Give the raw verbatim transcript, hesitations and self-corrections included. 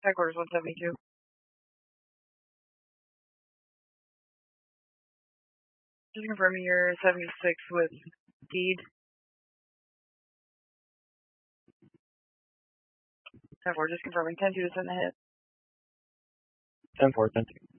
Headquarters one seventy-two. Just confirming you're seventy-six with Deed. ten four, just confirming ten two to send the hit. ten four, ten two.